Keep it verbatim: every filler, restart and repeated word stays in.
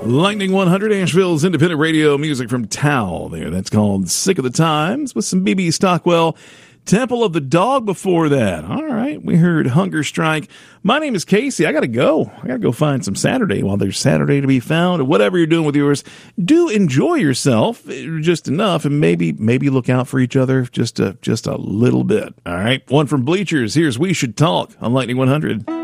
Lightning one hundred, Asheville's independent radio music from Tao there. That's called Sick of the Times with some B B Stockwell. Temple of the Dog before that. All right, we heard Hunger Strike. My name is Casey. I got to go. I got to go find some Saturday while there's Saturday to be found. Or whatever you're doing with yours, do enjoy yourself just enough, and maybe maybe look out for each other just a, just a little bit. All right, one from Bleachers. Here's We Should Talk on Lightning one hundred.